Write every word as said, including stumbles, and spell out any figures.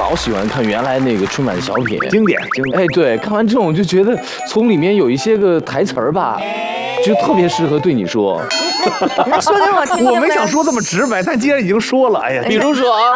老喜欢看原来那个春晚小品， 经典经典。 哎，对，看完之后我就觉得从里面有一些个台词儿吧，就特别适合对你说。 你说给我听听呗。 我没想说这么直白，但既然已经说了，哎呀， 比如说啊。